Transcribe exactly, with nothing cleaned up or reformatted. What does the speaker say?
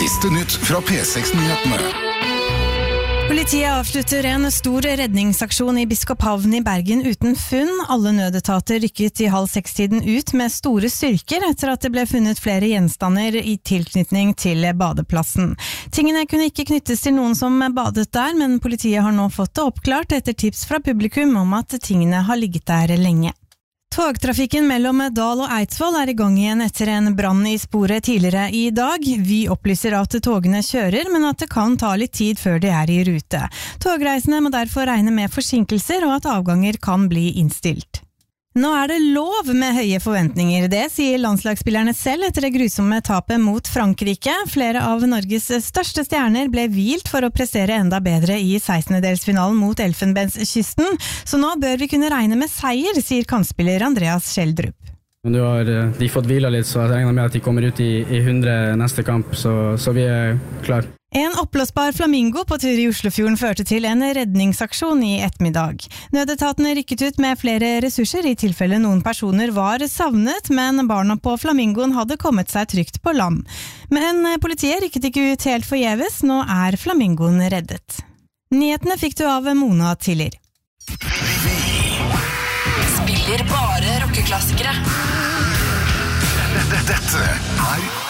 Siste nytt fra P seks Nyhetene. Politiet avslutter en stor redningsaksjon i Biskophavn i Bergen uten funn. Alle nødetater rykket i halv seks-tiden ut med store styrker etter at det ble funnet flere gjenstander i tilknytning til badeplassen. Tingene kunne ikke knyttes til noen som badet der, men politiet har nå fått det oppklart etter tips fra publikum om at tingene har ligget der lenge. Togtrafikken mellom Dal og Eidsvoll er i gang igjen etter en brann i sporet tidligere i dag. Vi opplyser at togene kjører, men at det kan ta litt tid før de er i rute. Togreisende må derfor regne med forsinkelser og at avganger kan bli innstilt. Nå er det lov med høye forventninger, det sier landslagsspillerne selv etter det grusomme tapet mot Frankrike. Flere av Norges største stjerner ble hvilt for å prestere enda bedre i sekstendedelsfinalen mot Elfenbenskysten, så nå bør vi kunne regne med seier, sier kantspiller Andreas Schjelderup. Nå har de fått hvila litt, så jeg regner med at de kommer ut i, i hundre neste kamp, så, så vi er klar. En oppblåsbar flamingo på tur i Oslofjorden førte til en redningsaksjon i ettermiddag. Nødetatene rykket ut med flere ressurser i tilfelle noen personer var savnet, men barna på flamingoen hadde kommet seg trygt på land. Men politiet rykket ikke ut helt forgjeves, nå er flamingoen reddet. Nyhetene fikk du av Mona Tiller. Spiller bare rockeklassikere. Dette er